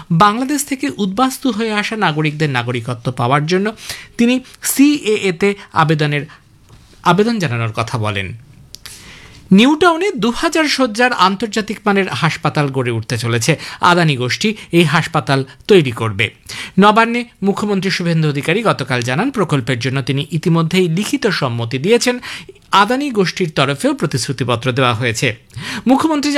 বাংলাদেশ থেকে উদ্বাস্তু হয়ে আসা নাগরিকদের নাগরিকত্ব পাওয়ার জন্য তিনি সিএএতে আবেদন জানানোর কথা বলেন। নিউ টাউনে 2000 শয্যার আন্তর্জাতিক মানের হাসপাতাল গড়ে উঠতে চলেছে। আদানি গোষ্ঠী এই হাসপাতাল তৈরি করবে। নবান্নে মুখ্যমন্ত্রী শুভেন্দু অধিকারী গতকাল জানান, প্রকল্পের জন্য তিনি ইতিমধ্যেই লিখিত সম্মতি দিয়েছেন। আদানি গোষ্ঠীর তরফেও প্রতিশ্রুতিপত্র দেওয়া হয়েছে। মুখ্যমন্ত্রী